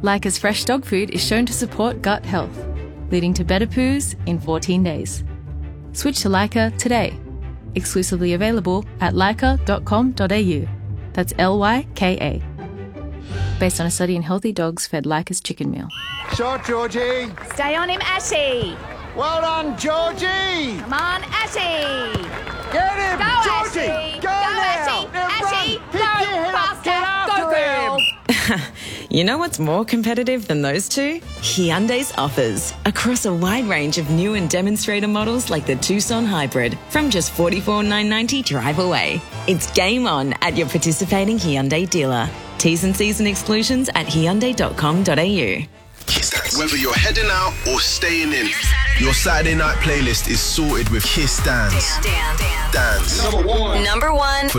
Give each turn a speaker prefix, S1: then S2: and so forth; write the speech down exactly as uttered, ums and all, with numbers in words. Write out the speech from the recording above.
S1: Leica's fresh dog food is shown to support gut health, leading to better poos in fourteen days. Switch to Leica today. Exclusively available at leica dot com dot a u. That's L Y K A. Based on a study in healthy dogs fed Leica's chicken meal.
S2: Shot, Georgie.
S3: Stay on him, Ashy.
S2: Well done, Georgie.
S3: Come on, Ashy.
S2: Get him,
S3: Go,
S2: Georgie.
S3: Ashy.
S2: Go,
S3: Go,
S2: now.
S3: Ashy.
S2: Now
S3: Ashy,
S2: run.
S3: go
S2: Pick your head up.
S3: faster.
S2: Get after
S3: Go, girl.
S2: him.
S4: You know what's more competitive than those two? Hyundai's offers. Across a wide range of new and demonstrator models like the Tucson Hybrid from just forty-four thousand nine hundred ninety dollars drive away. It's game on at your participating Hyundai dealer. T's and C's and exclusions at hyundai dot com dot a u.
S5: Whether you're heading out or staying in, your Saturday night playlist is sorted with Kiss Dance.
S6: Dan, Dan, Dan.
S5: Dance.
S6: Number one. Number one.
S5: For